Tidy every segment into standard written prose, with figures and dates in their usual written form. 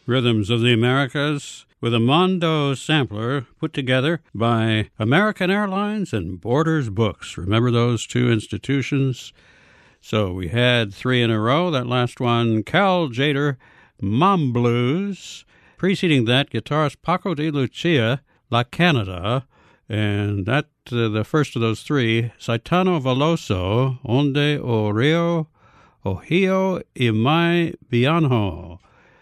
Rhythms of the Americas with a Mondo sampler put together by American Airlines and Borders Books. Remember those two institutions? So we had three in a row. That last one, Cal Tjader, Mom Blues. Preceding that, guitarist Paco de Lucia, La Canada. And that the first of those three, Caetano Veloso, Onde o Rio, Ohio y Mai Bianjo.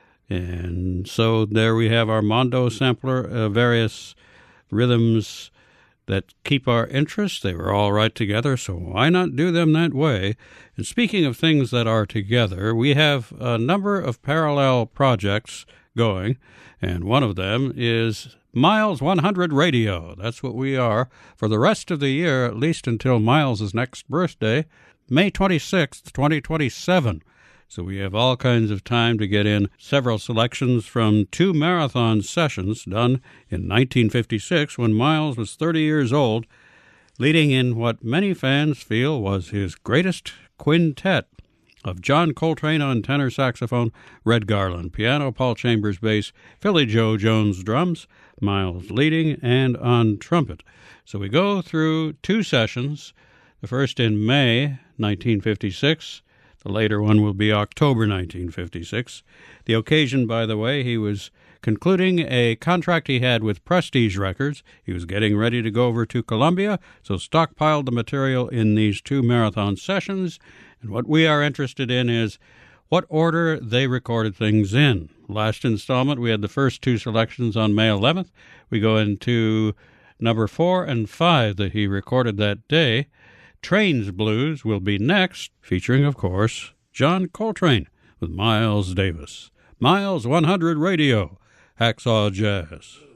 And so there we have our Mondo sampler, various rhythms that keep our interest. They were all right together, so why not do them that way? And speaking of things that are together, we have a number of parallel projects going, and one of them is Miles 100 Radio. That's what we are for the rest of the year, at least until Miles' next birthday, May 26th, 2027. So we have all kinds of time to get in several selections from two marathon sessions done in 1956 when Miles was 30 years old, leading in what many fans feel was his greatest quintet of John Coltrane on tenor saxophone, Red Garland piano, Paul Chambers bass, Philly Joe Jones drums, Miles leading, and on trumpet. So we go through two sessions, the first in May 1956, the later one will be October 1956. The occasion, by the way, he was concluding a contract he had with Prestige Records. He was getting ready to go over to Columbia, so stockpiled the material in these two marathon sessions. And what we are interested in is what order they recorded things in. Last installment, we had the first two selections on May 11th. We go into number 4 and 5 that he recorded that day. Trains Blues will be next, featuring, of course, John Coltrane with Miles Davis. Miles 100 Radio, Hacksaw Jazz.